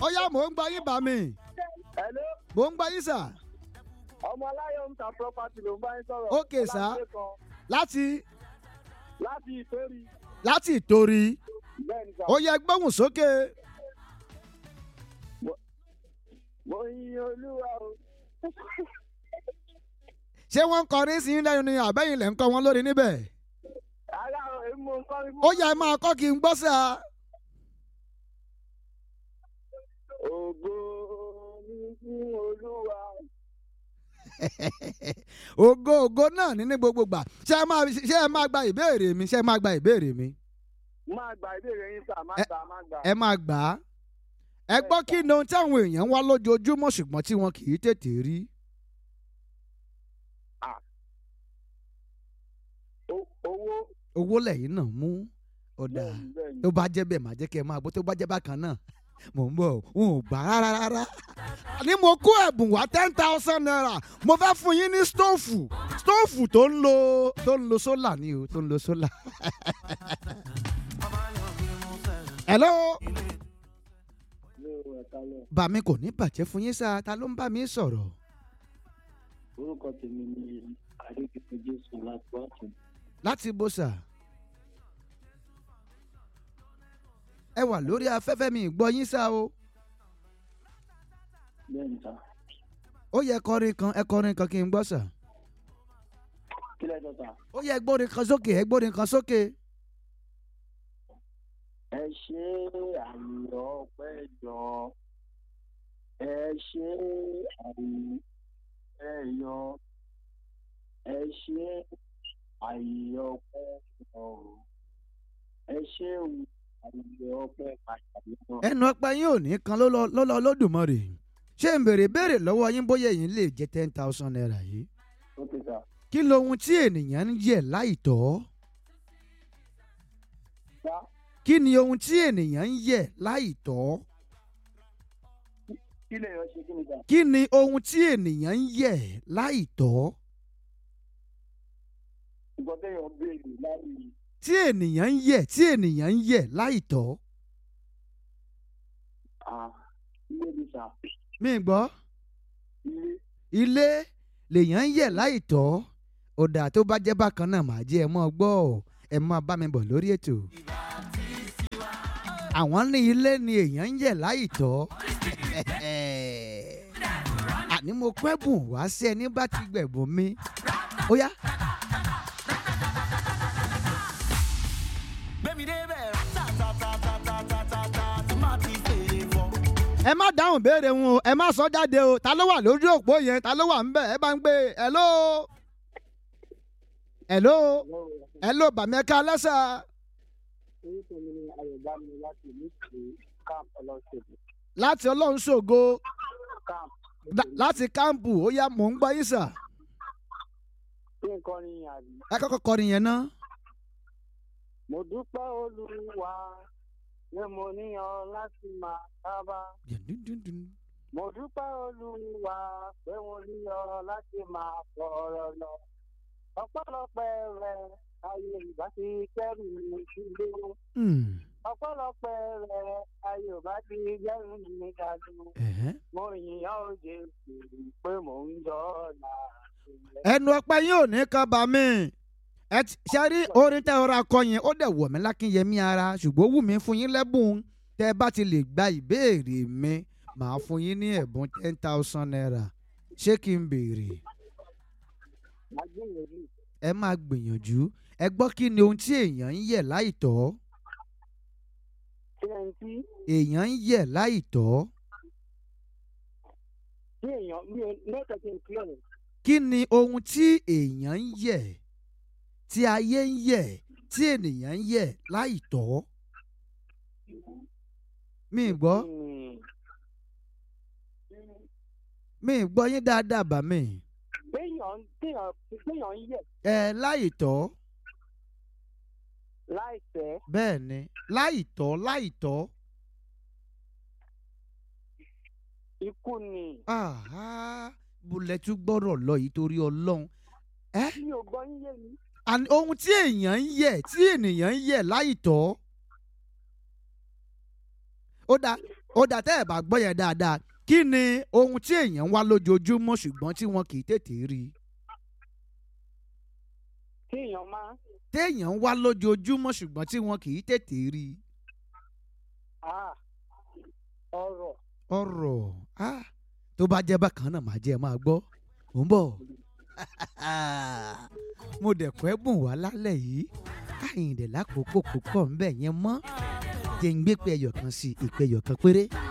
ó yá mò ń gbọ́ yín bà mí. Hello. Mò ń gbọ́ yín sà. Ọmọ Aláyọ̀ ń ta property ló ń bá yín sọ̀rọ̀. Ok sà. Láti Ìtorí. láti Ìtorí. Bẹ́ẹ̀ni sà. Ó yẹ gbóhùn sókè. Mo yin Olúwa o. Ṣé wọ́n ń kọrin sí yín lẹ́nu ni àbẹ́yìn lẹ̀ ń kọ́ wọn lórí níbẹ̀? Ara èmi mo ń kọrin fún. Ó yẹ máa kọ́ kí n gbọ́ sà. Ògo ni fún Olúwa. Ògo náà ní gbogbo gbà. Ṣé ẹ máa gba ìbéèrè mi? Ṣé ẹ máa gba ìbéèrè mi? Máa gba ìbéèrè yín sà, máa gbà. Ẹ máa gbà á. Ẹ gbọ́ kí ni ohun tí àwọn èèyàn ń wá lójoojúmọ́ ṣùgbọ́n tí wọn kì í tètè rí. Owó lẹ́yìn náà mú ọ̀dà tó bá jẹ́ bẹ́ẹ̀ máa jẹ́ kí ẹ máa gbọ́ tó bá jẹ́ bákan náà mò ń bọ̀ wọn ò gbà rárá. Ní mo kó ẹ̀bùn wá 10,000 naira mo fẹ́ fún yín ní stóòfù tó ń lo sólà ni o tó ń lo sólà. Hello. Bà mí kò ní bàjẹ́ fún yín sá ta ló ń bá mi sọ̀rọ̀. Orúkọ tèmi ni Adékìtì Jésù láti wájú. Láti bó sà. Ẹ wà lórí afẹ́fẹ́ mi gbọ́ yín sá o. Bẹ́ẹ̀ni sá. Ó yẹ kọrin kan kí n gbọ́ sà. Kí lẹ́jọ́ sá. Ó yẹ gbórin kan sókè. Ẹ ṣe àyè ọpẹ́ jọ. Ẹ ṣe àyè yọ. Ẹ ṣe àyè ọpẹ́ jọ. Ẹ ṣe àyè ọpẹ́ pàtàkì jọ. Ẹnu ọpẹ́ yín ò ní kan ló lọ Olódùmarè. Ṣé n béèrè lọ́wọ́ yín bóyá ẹ̀yin lè jẹ́ 10,000 naira yìí? Okay sá. Kí lohun tí ènìyàn ń yẹ̀ láìtọ́? Sá. Kí ni ohun tí ènìyàn ń yẹ̀ láìtọ́? Kí lè yọ ṣe kí ni sá? Kí ni ohun tí ènìyàn ń yẹ̀ láìtọ́? Nǹkan téèyàn béèrè láàyè. Tí ènìyàn ń yẹ̀ láìtọ́. Ilé mi sá. Mi gbọ́. Ilé lèèyàn ń yẹ̀ láìtọ́. Ọ̀dà tó bá jẹ́ bákan náà màá jẹ́ ẹ mọ́ gbọ́ ẹ máa bá mi bọ̀ lórí ètò. Àwọn ní ilé ni èèyàn ń yẹ̀ láìtọ́. Àní mo pẹ́bùn wá sí ẹni bá ti gbẹ̀bùn mi. Ó yá. Ẹ má dáhùn béèrè wọn o, ẹ má sọ jáde o, ta ló wà lójú òpó yẹn, ta ló wà ń bẹ̀, ẹ bá ń gbé hello bàmí ẹ̀ka lẹ́sà. Orúkọ mi ni Ayọ̀bámi láti ìlú Camp Ọlọ́ṣogbo. Láti Ọlọ́ṣogbo. Camp. Láti kámpù ó yá mò ń gbọ́ yín sà. Ṣé nǹkan ni àbí? Ẹ kọ́kọ́ kọrin yẹn ná. Mo dúpẹ́ Olúwa pé mo níyàn láti máa sábà. Mo dúpẹ́ Olúwa pé mo níyàn láti máa fọ̀rọ̀ lọ. Ọpẹ́lọpẹ́ rẹ̀ ayé ìbá ti kẹ́rù mi sílé. Ọpẹ́lọpẹ́ rẹ̀ ayé ìbá ti kẹ́rù mi dájú. Mo yìnyín ó Jésù pé mò ń jọ ọ̀la. Ẹnu ọpẹ́ yóò ní kan bá mi. Ẹ ṣe rí orin tẹ́ ọ̀rọ̀ akọyin ó dẹ̀ wọ̀ mí lákínyẹmí ara ṣùgbọ́n ó wù mí fún yín lẹ́bùn tẹ́ ẹ bá ti lè gba ìbéèrè mi màá fún yín ní ẹ̀bùn 10,000 naira. Ṣé kí n béèrè? Ẹ máa gbìyànjú. Ẹ gbọ́ kí ni ohun tí èèyàn ń yẹ̀ láìtọ́? Èèyàn ń yẹ̀ láìtọ́. Kí ni ohun tí èèyàn ń yẹ̀ tí ayé ń yẹ̀ tí ènìyàn ń yẹ̀ láìtọ́? Mi gbọ́ yín dáadáa bà mí. Téèyàn ń yẹ̀. Láìtọ́. Láìtẹ́. Bẹ́ẹ̀ ni láìtọ́. Ikú ni. Bulẹ̀ tún gbọ́rọ̀ lọ yìí torí Ọlọ́run. Mi ò gbọ́ yín yé mi. Ohun tí èèyàn ń yẹ̀ tí ènìyàn ń yẹ̀ láìtọ́. Ó dáa ó dà tẹ́ ẹ̀ bá gbọ́ yẹn dáadáa kí ni ohun tí èèyàn ń wá lójoojúmọ́ ṣùgbọ́n tí wọn kì í tètè rí. téèyàn ń wá lójoojúmọ́ ṣùgbọ́n tí wọn kì í tètè rí. ọ̀rọ̀ tó bá jẹ́ bákan náà màá jẹ́ ẹ máa gbọ́ mò ń bọ̀. mo dẹ̀kọ́ ẹ̀bùn wá lálẹ́ yìí káyìndé lákòókò púpọ̀ ńbẹ̀ yẹn mọ́ jẹ́ ń gbé pé ẹyọ kan sí ìpè ẹyọ kan péré.